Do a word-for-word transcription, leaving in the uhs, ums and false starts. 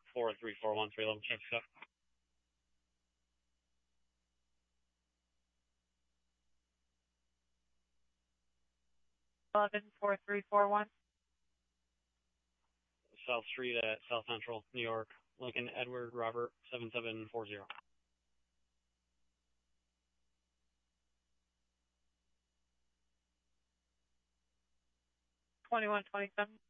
four three four one three eleven, check up. eleven four three four one. South Street at South Central, New York, Lincoln Edward Robert seven seven four zero. twenty-one twenty-seven.